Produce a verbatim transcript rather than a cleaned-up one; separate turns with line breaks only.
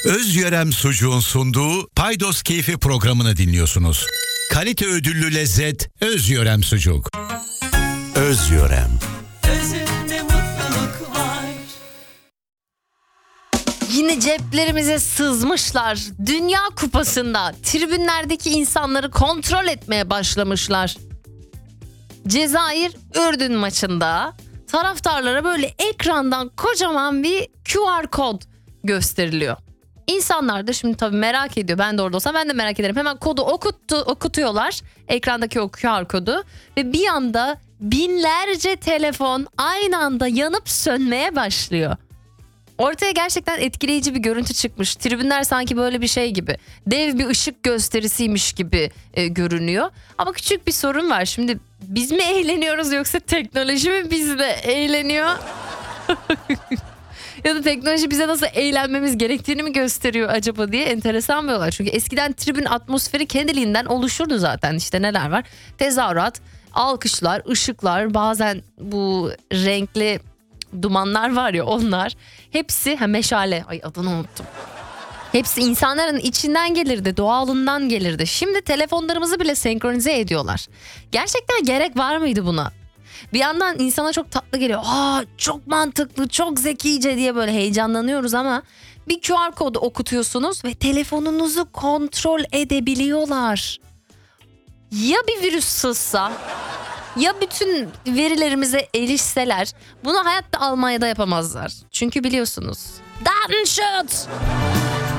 Özyörem Sucuğun sunduğu Paydos Keyfi programını dinliyorsunuz. Kalite ödüllü lezzet Özyörem Sucuk. Özyörem.
Özünde mutluluk var.
Yine ceplerimize sızmışlar. Dünya Kupası'nda tribünlerdeki insanları kontrol etmeye başlamışlar. Cezayir Ürdün maçında taraftarlara böyle ekrandan kocaman bir Q R kod gösteriliyor. İnsanlar da şimdi tabii merak ediyor. Ben de orada olsam ben de merak ederim. Hemen kodu okuttu, okutuyorlar. Ekrandaki o Q R kodu. Ve bir anda binlerce telefon aynı anda yanıp sönmeye başlıyor. Ortaya gerçekten etkileyici bir görüntü çıkmış. Tribünler sanki böyle bir şey gibi. Dev bir ışık gösterisiymiş gibi e, görünüyor. Ama küçük bir sorun var. Şimdi biz mi eğleniyoruz yoksa teknoloji mi bizle eğleniyor? Ya da teknoloji bize nasıl eğlenmemiz gerektiğini mi gösteriyor acaba diye enteresan bir olay. Çünkü eskiden tribün atmosferi kendiliğinden oluşurdu zaten. İşte neler var? Tezahürat, alkışlar, ışıklar, bazen bu renkli dumanlar var ya onlar. Hepsi ha meşale, ay adını unuttum. Hepsi insanların içinden gelirdi, doğalından gelirdi. Şimdi telefonlarımızı bile senkronize ediyorlar. Gerçekten gerek var mıydı buna? Bir yandan insana çok tatlı geliyor. Aa, çok mantıklı, çok zekice diye böyle heyecanlanıyoruz ama bir Q R kodu okutuyorsunuz ve telefonunuzu kontrol edebiliyorlar. Ya bir virüs sızsa, ya bütün verilerimize erişseler, bunu hayatta Almanya'da yapamazlar. Çünkü biliyorsunuz. Datenschutz!